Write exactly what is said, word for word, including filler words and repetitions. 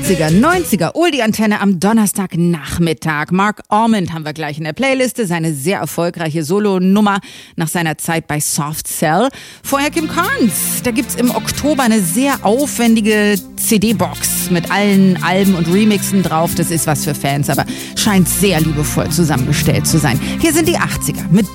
achtziger, neunziger, Oldie-Antenne am Donnerstagnachmittag. Mark Almond haben wir gleich in der Playliste, seine sehr erfolgreiche Solo-Nummer nach seiner Zeit bei Soft Cell. Vorher Kim Carnes, da gibt's im Oktober eine sehr aufwendige C D-Box mit allen Alben und Remixen drauf. Das ist was für Fans, aber scheint sehr liebevoll zusammengestellt zu sein. Hier sind die achtziger mit